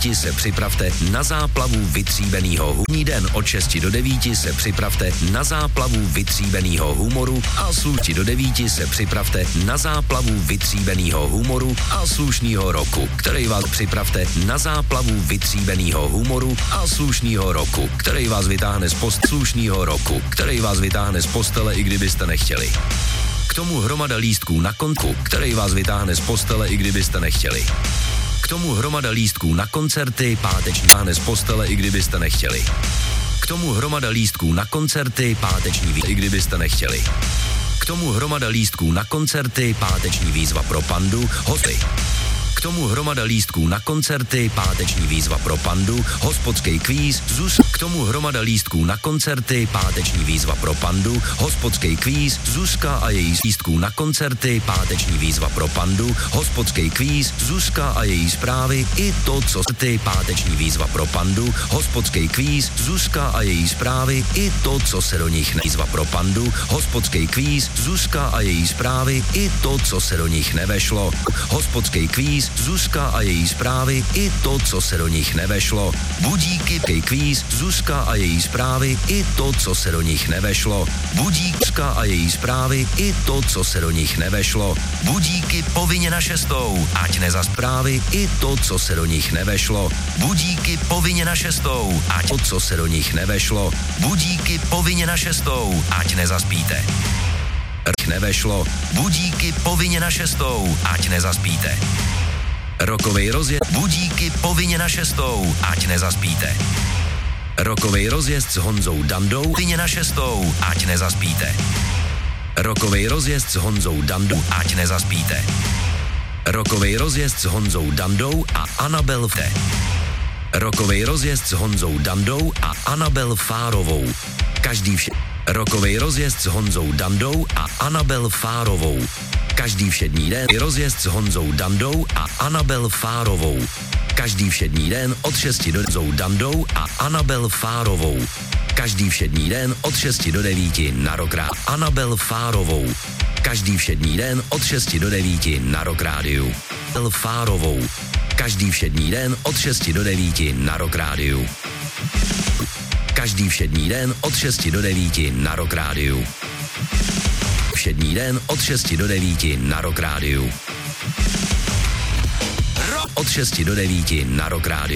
9 se připravte na záplavu vytříbeného humoru. Den od 6 do 9 se připravte na záplavu vytříbeného humoru a slušti do 9 se připravte na záplavu vytříbeného humoru a slušného roku, který vás připravte na záplavu vytříbeného humoru a slušného roku, který vás vytáhne z slušného roku, který vás vytáhne z postele, i kdybyste nechtěli. K tomu hromada lístků na konku, který vás vytáhne z postele, i kdybyste nechtěli. K tomu hromada lístků na koncerty, páteční vytáhne z postele, i kdybyste nechtěli. K tomu hromada lístků na koncerty, páteční i kdybyste nechtěli. K tomu hromada lístků na koncerty, páteční výzva pro Pandu, hosty. K tomu hromada lístků na koncerty, páteční výzva pro Pandu, hospodský kvíz, k tomu hromada lístků na koncerty, páteční výzva pro Pandu, hospodský kvíz, Zuzka a její lístků na koncerty, páteční výzva pro Pandu, hospodský kvíz, Zuzka a její zprávy, i to, co ty páteční výzva pro Pandu, hospodský kvíz, Zuzka a její zprávy, i to, co se do nich výzva pro Pandu, hospodský kvíz, Zuzka a její zprávy, i to, co se do nich nevešlo, hospodský kvíz, Zuzka a její zprávy, i to, co se do nich nevešlo. Budíky, kvíz, Zuzka a její zprávy, i to, co se do nich nevešlo. Budíka a její zprávy, i to, co se do nich nevešlo. Budíky povinně na 6, ať nezasprávy, i to, co se do nich nevešlo. Budíky povinně na 6, ať to, co se do nich nevešlo. Budíky povinně na 6, ať nezaspíte. Nevešlo. Budíky povinně na 6, ať nezaspíte. Rokovej rozjezd, budíky povinně na 6, ať nezaspíte. Rokovej rozjezd s Honzou Dandou, povinně na 6, ať nezaspíte. Rokovej rozjezd s Honzou Dandou, ať nezaspíte. Rokovej rozjezd s Honzou Dandou a Anabel Fte. Rokovej rozjezd s Honzou Dandou a Anabel Fárovou. Každý rokovej rozjezd s Honzou Dandou a Anabel Fárovou. Každý všední den rozjezd s Honzou Dandou a Anabel Fárovou. Každý všední den od 6 do Honzou Dandou a Anabel Fárovou. Každý všední den od 6 do 9 na Rock Rádiu Anabel Fárovou. Každý všední den od 6 do 9 na Rock Rádiu Anabel Fárovou. Každý všední den od 6 do 9 na Rock Rádiu. Každý všední den od 6 do 9 na Rock Rádiu. Všední den od 6 do 9 na Rock Rádiu. Od 6 do 9 na Rock Rádiu.